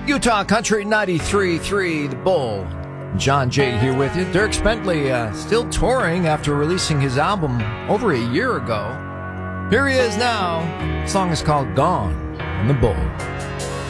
Utah Country 93.3, The Bull. John Jay here with you. Dierks Bentley still touring after releasing his album over a year ago. Here he is now. The song is called Gone on The Bull.